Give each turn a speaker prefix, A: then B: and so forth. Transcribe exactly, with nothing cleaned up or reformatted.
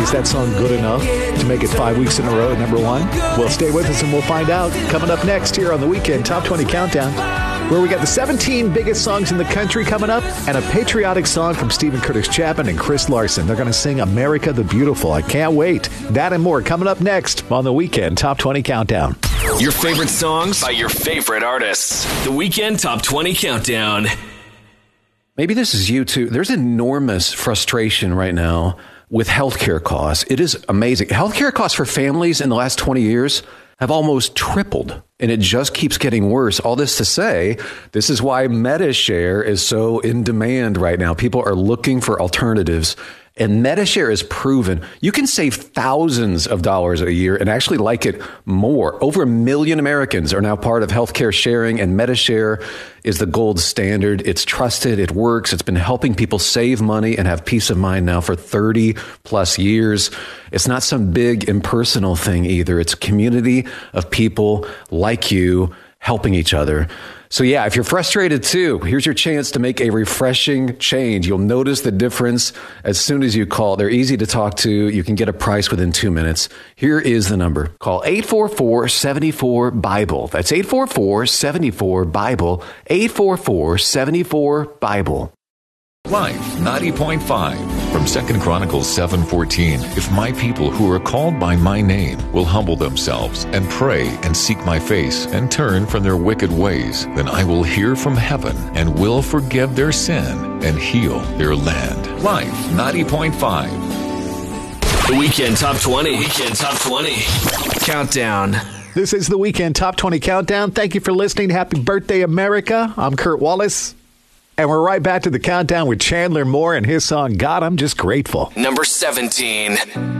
A: Is that song good enough to make it five weeks in a row at number one? Well, stay with us and we'll find out. Coming up next here on the Weekend Top twenty Countdown, where we got the seventeen biggest songs in the country coming up and a patriotic song from Stephen Curtis Chapman and Chris Larson. They're going to sing America the Beautiful. I can't wait. That and more coming up next on the Weekend Top twenty Countdown.
B: Your favorite songs by your favorite artists. The Weekend Top twenty Countdown.
C: Maybe this is you too. There's enormous frustration right now with healthcare costs. It is amazing. Healthcare costs for families in the last twenty years have almost tripled, and it just keeps getting worse. All this to say, this is why MediShare is so in demand right now. People are looking for alternatives. And MediShare is proven you can save thousands of dollars a year and actually like it more. Over a million Americans are now part of healthcare sharing, and MediShare is the gold standard. It's trusted. It works. It's been helping people save money and have peace of mind now for thirty plus years. It's not some big impersonal thing either. It's a community of people like you helping each other. So yeah, if you're frustrated too, here's your chance to make a refreshing change. You'll notice the difference as soon as you call. They're easy to talk to. You can get a price within two minutes. Here is the number. Call eight four four, seven four, Bible. That's eight four four, seven four, Bible. eight four four, seven four, Bible.
D: Life ninety point five from Second Chronicles seven fourteen. If my people who are called by my name will humble themselves and pray and seek my face and turn from their wicked ways, then I will hear from heaven and will forgive their sin and heal their land. Life ninety point five.
B: The Weekend Top twenty. Weekend Top twenty. Countdown.
A: This is the Weekend Top twenty Countdown. Thank you for listening. Happy birthday, America. I'm Kurt Wallace. And we're right back to the countdown with Chandler Moore and his song, God, I'm Just Grateful.
B: Number seventeen.